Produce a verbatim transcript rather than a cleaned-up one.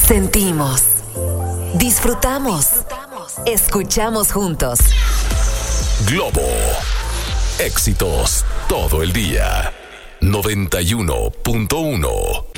Sentimos, disfrutamos, escuchamos juntos. Globo, éxitos todo el día. noventa y uno punto uno.